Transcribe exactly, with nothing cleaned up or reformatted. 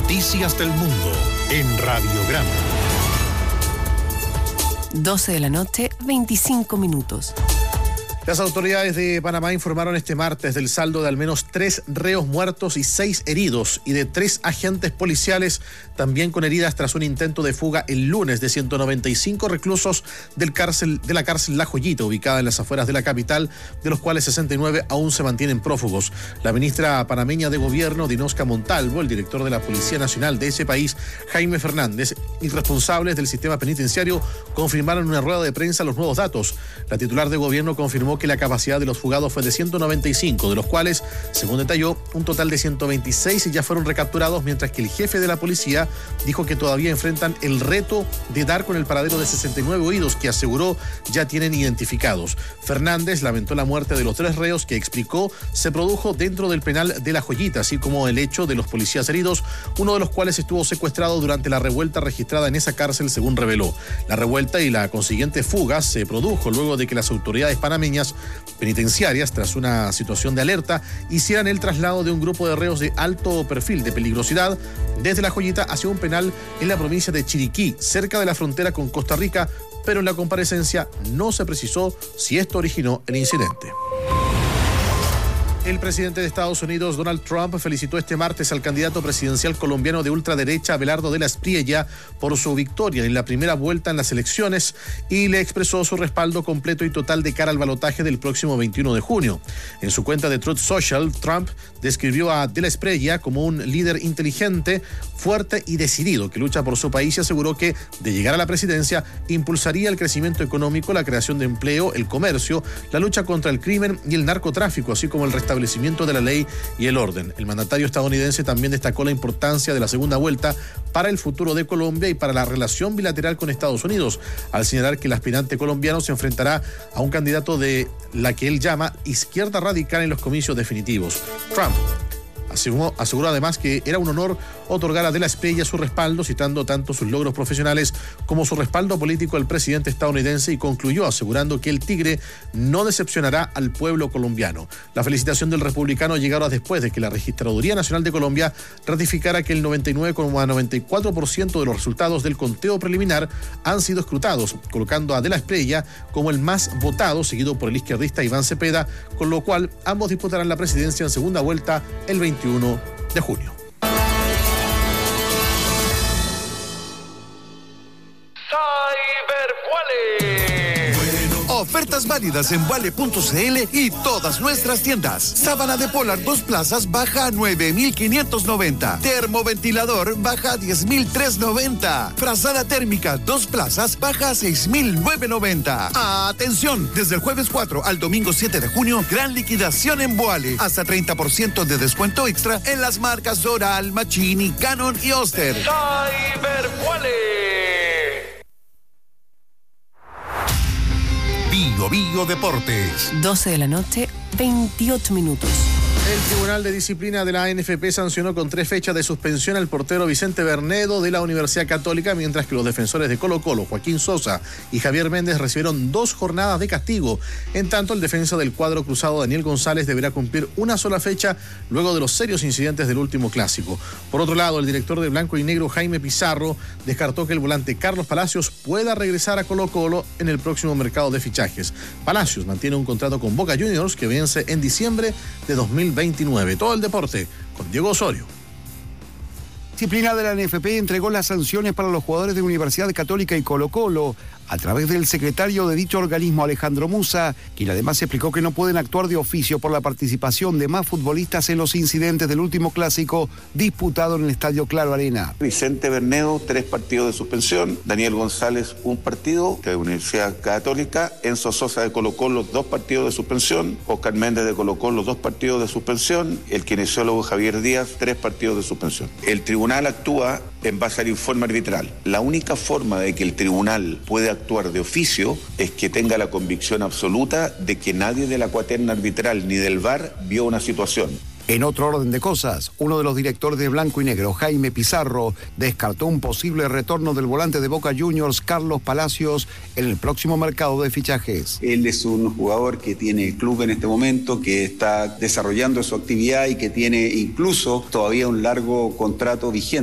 Noticias del Mundo en Radiograma. doce de la noche, veinticinco minutos. Las autoridades de Panamá informaron este martes del saldo de al menos tres reos muertos y seis heridos y de tres agentes policiales también con heridas tras un intento de fuga el lunes de ciento noventa y cinco reclusos del cárcel, de la cárcel La Joyita, ubicada en las afueras de la capital, de los cuales sesenta y nueve aún se mantienen prófugos. La ministra panameña de Gobierno, Dinosca Montalvo, el director de la Policía Nacional de ese país, Jaime Fernández, y responsables del sistema penitenciario confirmaron en una rueda de prensa los nuevos datos. La titular de Gobierno confirmó que la capacidad de los fugados fue de ciento noventa y cinco, de los cuales, según detalló, un total de ciento veintiséis ya fueron recapturados, mientras que el jefe de la policía dijo que todavía enfrentan el reto de dar con el paradero de sesenta y nueve huidos que aseguró ya tienen identificados. Fernández lamentó la muerte de los tres reos que explicó se produjo dentro del penal de La Joyita, así como el hecho de los policías heridos, uno de los cuales estuvo secuestrado durante la revuelta registrada en esa cárcel, según reveló. La revuelta y la consiguiente fuga se produjo luego de que las autoridades panameñas penitenciarias, tras una situación de alerta, hicieran el traslado de un grupo de reos de alto perfil de peligrosidad desde La Joyita hacia un penal en la provincia de Chiriquí, cerca de la frontera con Costa Rica, pero en la comparecencia no se precisó si esto originó el incidente. El presidente de Estados Unidos, Donald Trump, felicitó este martes al candidato presidencial colombiano de ultraderecha, Abelardo de la Espriella, por su victoria en la primera vuelta en las elecciones y le expresó su respaldo completo y total de cara al balotaje del próximo veintiuno de junio. En su cuenta de Truth Social, Trump describió a de la Espriella como un líder inteligente, fuerte y decidido que lucha por su país y aseguró que, de llegar a la presidencia, impulsaría el crecimiento económico, la creación de empleo, el comercio, la lucha contra el crimen y el narcotráfico, así como el restablecimiento establecimiento de la ley y el orden. El mandatario estadounidense también destacó la importancia de la segunda vuelta para el futuro de Colombia y para la relación bilateral con Estados Unidos, al señalar que el aspirante colombiano se enfrentará a un candidato de la que él llama izquierda radical en los comicios definitivos. Trump Aseguró, aseguró además que era un honor otorgar a de la Espriella su respaldo, citando tanto sus logros profesionales como su respaldo político al presidente estadounidense, y concluyó asegurando que el Tigre no decepcionará al pueblo colombiano. La felicitación del republicano llegara después de que la Registraduría Nacional de Colombia ratificara que el noventa y nueve coma noventa y cuatro por ciento de los resultados del conteo preliminar han sido escrutados, colocando a de la Espriella como el más votado, seguido por el izquierdista Iván Cepeda, con lo cual ambos disputarán la presidencia en segunda vuelta el veintiuno de junio. Ofertas válidas en Vale punto c l y todas nuestras tiendas. Sábana de Polar dos plazas baja a nueve mil quinientos noventa. Termoventilador baja a diez mil trescientos noventa. Frazada térmica dos plazas baja a seis mil novecientos noventa. Atención, desde el jueves cuatro al domingo siete de junio, gran liquidación en Boale. Hasta treinta por ciento de descuento extra en las marcas Doral, Machini, Canon y Oster. Cyberboale. Bio Bio Deportes. doce de la noche, veintiocho minutos. El Tribunal de Disciplina de la A N F P sancionó con tres fechas de suspensión al portero Vicente Bernedo de la Universidad Católica, mientras que los defensores de Colo-Colo, Joaquín Sosa y Javier Méndez, recibieron dos jornadas de castigo. En tanto, el defensa del cuadro cruzado, Daniel González, deberá cumplir una sola fecha luego de los serios incidentes del último clásico. Por otro lado, el director de Blanco y Negro, Jaime Pizarro, descartó que el volante Carlos Palacios pueda regresar a Colo-Colo en el próximo mercado de fichajes. Palacios mantiene un contrato con Boca Juniors que vence en diciembre de dos mil veintinueve. Todo el deporte con Diego Osorio. Disciplina de la A N F P entregó las sanciones para los jugadores de Universidad Católica y Colo-Colo a través del secretario de dicho organismo, Alejandro Musa, quien además explicó que no pueden actuar de oficio por la participación de más futbolistas en los incidentes del último clásico disputado en el Estadio Claro Arena. Vicente Bernedo, tres partidos de suspensión. Daniel González, un partido de Universidad Católica. Enzo Sosa de Colo-Colo, dos partidos de suspensión. Oscar Méndez de Colo-Colo, dos partidos de suspensión. El kinesiólogo Javier Díaz, tres partidos de suspensión. El tribunal actúa en base al informe arbitral. La única forma de que el tribunal pueda actuar de oficio es que tenga la convicción absoluta de que nadie de la cuaterna arbitral ni del V A R vio una situación. En otro orden de cosas, uno de los directores de Blanco y Negro, Jaime Pizarro, descartó un posible retorno del volante de Boca Juniors, Carlos Palacios, en el próximo mercado de fichajes. Él es un jugador que tiene el club en este momento, que está desarrollando su actividad y que tiene incluso todavía un largo contrato vigente.